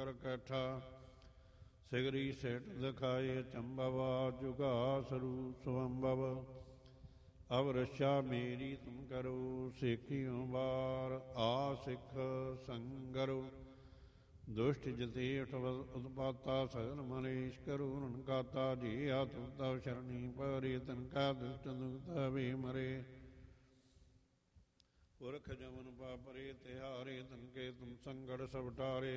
ਕਰ ਕੈਠਾ ਸਿਗਰੀ ਸੇਠ ਦਿਖਾਏ ਚੰਬਵਾ ਜੁਗਾ ਸਰੂ ਸਵੰਭਵ ਅਵ ਰਸ਼ਾ ਮੇਰੀ ਤੁਮ ਕਰੋ ਸੇਖਿਓ ਬਾਰ ਆ ਸਿੱਖ ਸੰਗਰੋ ਦੁਸ਼ਟ ਜਤੇ ਉਤਪਾਤਾ ਸਗਲ ਮਲੇਸ਼ ਕਰੋ ਨਨਕਾਤਾ ਜੀ ਆਤਮ ਤਵ ਸ਼ਰਣੀ ਪਰੇ ਤਨਕਾ ਦੁਸ਼ਟ ਦੁਖਤਾ ਵੇ ਮਰੇ ਪੁਰਖ ਜਮਨ ਪਾਪਰੇ ਤਿਹਾਰੇ ਤਨਕੇ ਤੁਮ ਸੰਗੜ ਸਭ ਟਾਰੇ